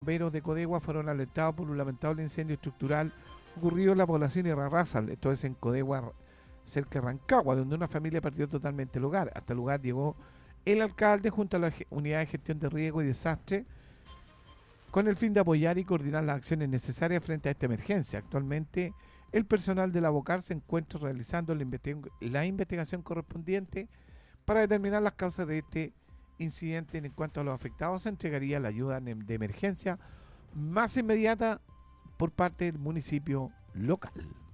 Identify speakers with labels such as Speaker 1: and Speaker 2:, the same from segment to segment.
Speaker 1: bomberos de Codegua fueron alertados por un lamentable incendio estructural ocurrido en la población de Irarrázaval, esto es en Codegua, cerca de Rancagua, donde una familia perdió totalmente el hogar. Hasta el lugar llegó el alcalde junto a la unidad de gestión de riesgo y desastre con el fin de apoyar y coordinar las acciones necesarias frente a esta emergencia. Actualmente, el personal de la BOCAR se encuentra realizando la investigación correspondiente para determinar las causas de este incidente. En cuanto a los afectados, se entregaría la ayuda de emergencia más inmediata por parte del municipio local.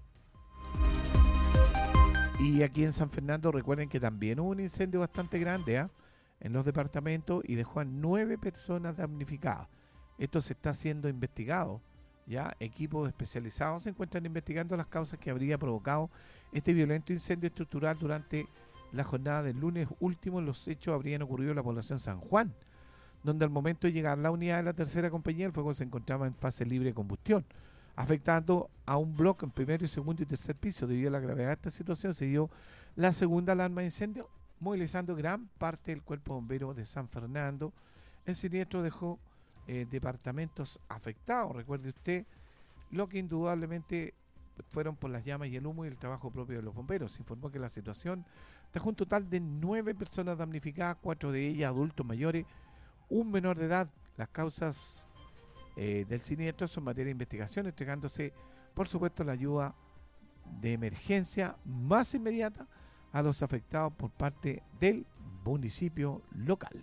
Speaker 1: Y aquí en San Fernando, recuerden que también hubo un incendio bastante grande en los departamentos y dejó a 9 personas damnificadas. Esto se está siendo investigado. Ya equipos especializados se encuentran investigando las causas que habría provocado este violento incendio estructural durante la jornada del lunes último. Los hechos habrían ocurrido en la población San Juan, donde al momento de llegar la unidad de la tercera compañía, el fuego se encontraba en fase libre de combustión, afectando a un bloque en primero, segundo y tercer piso. Debido a la gravedad de esta situación, se dio la segunda alarma de incendio, movilizando gran parte del cuerpo bombero de San Fernando. El siniestro dejó departamentos afectados, recuerde usted, lo que indudablemente fueron por las llamas y el humo y el trabajo propio de los bomberos. Se informó que la situación dejó un total de 9 personas damnificadas, 4 de ellas adultos mayores, un menor de edad. Las causas del siniestro son materia de investigación, entregándose por supuesto la ayuda de emergencia más inmediata a los afectados por parte del municipio local.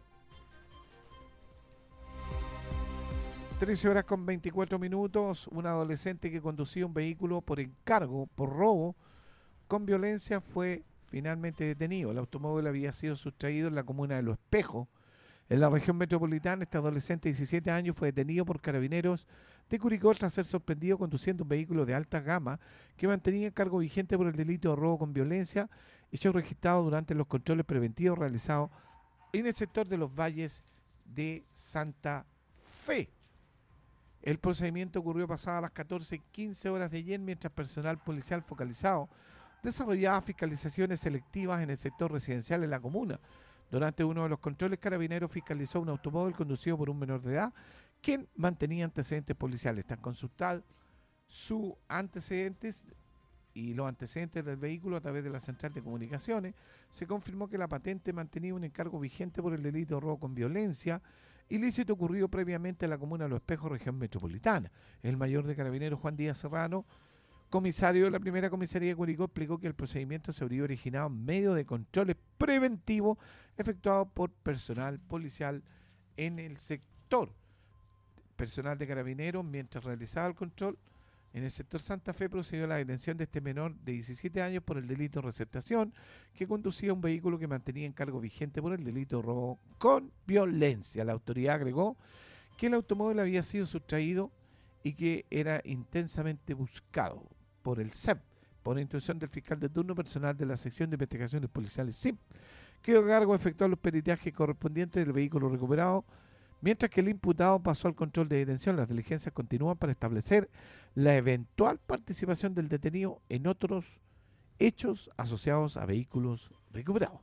Speaker 1: 13 horas con 24 minutos, un adolescente que conducía un vehículo por encargo, por robo, con violencia, fue finalmente detenido. El automóvil había sido sustraído en la comuna de Los Espejos, en la región metropolitana. Este adolescente de 17 años fue detenido por carabineros de Curicó tras ser sorprendido conduciendo un vehículo de alta gama que mantenía encargo vigente por el delito de robo con violencia, hecho registrado durante los controles preventivos realizados en el sector de los Valles de Santa Fe. El procedimiento ocurrió pasadas las 14:15 horas de ayer, mientras personal policial focalizado desarrollaba fiscalizaciones selectivas en el sector residencial en la comuna. Durante uno de los controles, Carabineros fiscalizó un automóvil conducido por un menor de edad, quien mantenía antecedentes policiales. Están consultados sus antecedentes y los antecedentes del vehículo a través de la central de comunicaciones. Se confirmó que la patente mantenía un encargo vigente por el delito de robo con violencia, ilícito ocurrido previamente en la comuna de Los Espejos, región metropolitana. El mayor de Carabineros, Juan Díaz Serrano, comisario de la primera comisaría de Curicó, explicó que el procedimiento se habría originado en medio de controles preventivos efectuados por personal policial en el sector. Personal de Carabineros, mientras realizaba el control en el sector Santa Fe, procedió a la detención de este menor de 17 años por el delito de receptación, que conducía un vehículo que mantenía encargo vigente por el delito de robo con violencia. La autoridad agregó que el automóvil había sido sustraído y que era intensamente buscado por el CEP, por instrucción del fiscal de turno. Personal de la sección de investigaciones policiales SIM quedó a cargo de efectuar los peritajes correspondientes del vehículo recuperado, mientras que el imputado pasó al control de detención. Las diligencias continúan para establecer la eventual participación del detenido en otros hechos asociados a vehículos recuperados.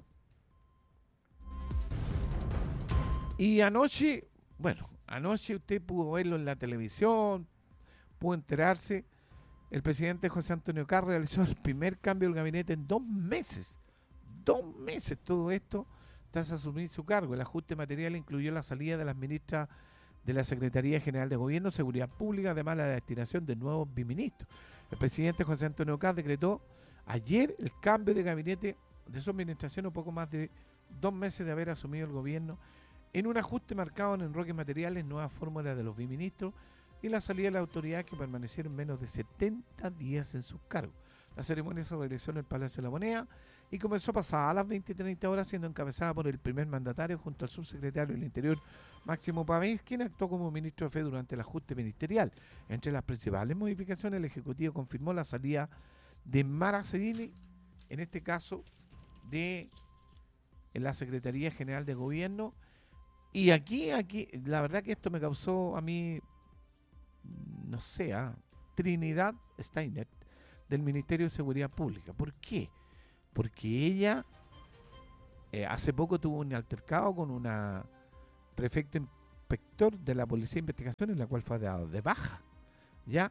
Speaker 1: Y anoche usted pudo verlo en la televisión, pudo enterarse. El presidente José Antonio Kast realizó el primer cambio del gabinete en 2 meses. 2 meses todo esto tras asumir su cargo. El ajuste material incluyó la salida de las ministras de la Secretaría General de Gobierno, Seguridad Pública, además la destinación de nuevos biministros. El presidente José Antonio Kast decretó ayer el cambio de gabinete de su administración, un poco más de 2 meses de haber asumido el gobierno, en un ajuste marcado en enroques materiales, nuevas fórmulas de los biministros y la salida de la autoridad, que permanecieron menos de 70 días en sus cargos. La ceremonia se realizó en el Palacio de la Moneda y comenzó pasada a las 20:30 horas, siendo encabezada por el primer mandatario junto al subsecretario del Interior, Máximo Pavés, quien actuó como ministro de Fe durante el ajuste ministerial. Entre las principales modificaciones, el Ejecutivo confirmó la salida de Mara Cedini, en este caso de la Secretaría General de Gobierno. Y aquí, la verdad que esto me causó a mí, no sé, Trinidad Steiner, del Ministerio de Seguridad Pública. ¿Por qué? Porque ella hace poco tuvo un altercado con una prefecto inspector de la Policía de Investigaciones, la cual fue dado de baja. Ya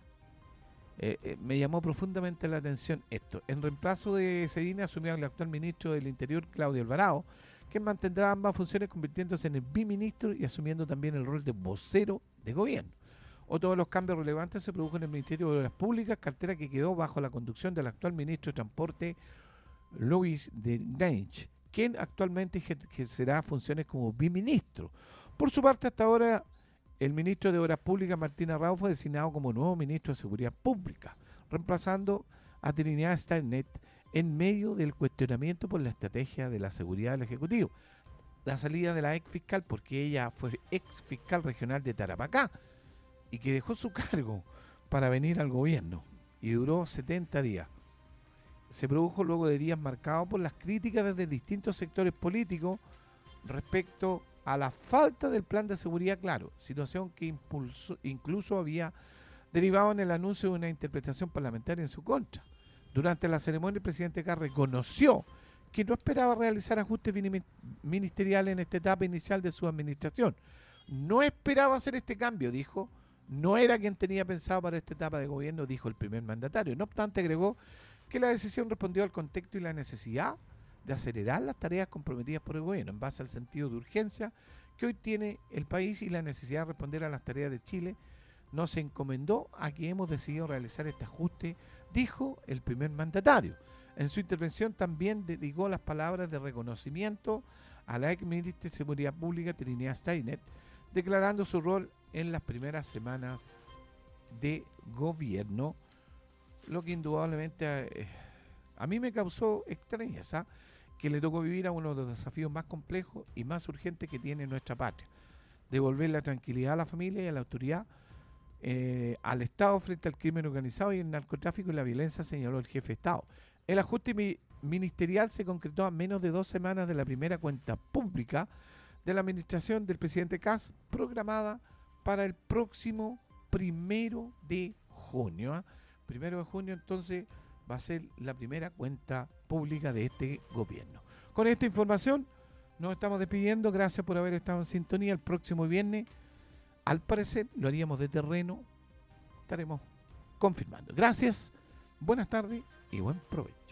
Speaker 1: me llamó profundamente la atención esto. En reemplazo de Sedina asumió el actual ministro del Interior, Claudio Alvarado, que mantendrá ambas funciones convirtiéndose en el biministro y asumiendo también el rol de vocero de gobierno. Otro de los cambios relevantes se produjo en el Ministerio de Obras Públicas, cartera que quedó bajo la conducción del actual ministro de Transporte, Luis de Grange, quien actualmente ejercerá funciones como biministro. Por su parte, hasta ahora, el ministro de Obras Públicas, Martín Arrau, fue designado como nuevo ministro de Seguridad Pública, reemplazando a Trinidad Steiner en medio del cuestionamiento por la estrategia de la seguridad del Ejecutivo. La salida de la ex fiscal, porque ella fue ex fiscal regional de Tarapacá y que dejó su cargo para venir al gobierno y duró 70 días. Se produjo luego de días marcados por las críticas desde distintos sectores políticos respecto a la falta del plan de seguridad claro, situación que incluso había derivado en el anuncio de una interpretación parlamentaria en su contra. Durante la ceremonia, el presidente Kast reconoció que no esperaba realizar ajustes ministeriales en esta etapa inicial de su administración. No esperaba hacer este cambio, dijo. No era quien tenía pensado para esta etapa de gobierno, dijo el primer mandatario. No obstante, agregó que la decisión respondió al contexto y la necesidad de acelerar las tareas comprometidas por el gobierno en base al sentido de urgencia que hoy tiene el país y la necesidad de responder a las tareas de Chile. Nos encomendó a que hemos decidido realizar este ajuste, dijo el primer mandatario. En su intervención también dedicó las palabras de reconocimiento a la ex ministra de Seguridad Pública, Trinidad Steiner, declarando su rol en las primeras semanas de gobierno, lo que indudablemente a mí me causó extrañeza, que le tocó vivir a uno de los desafíos más complejos y más urgentes que tiene nuestra patria: devolver la tranquilidad a la familia y a la autoridad, al Estado frente al crimen organizado y el narcotráfico y la violencia, señaló el jefe de Estado. El ajuste ministerial se concretó a menos de 2 semanas de la primera cuenta pública de la administración del presidente Kast, programada para el próximo 1 de junio. 1 de junio, entonces, va a ser la primera cuenta pública de este gobierno. Con esta información nos estamos despidiendo. Gracias por haber estado en sintonía. El próximo viernes, al parecer, lo haríamos de terreno. Estaremos confirmando. Gracias, buenas tardes y buen provecho.